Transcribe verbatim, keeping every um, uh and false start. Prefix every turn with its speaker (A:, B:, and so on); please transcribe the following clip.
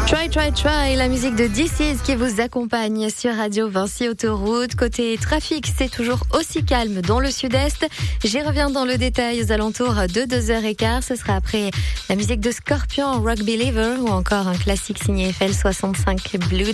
A: Try, try, try, la musique de This Is qui vous accompagne sur Radio Vinci Autoroute. Côté trafic, c'est toujours aussi calme dans le sud-est. J'y reviens dans le détail aux alentours de deux heures quinze. Ce sera après la musique de Scorpion, Rock Believer, ou encore un classique signé F L soixante-cinq Blue.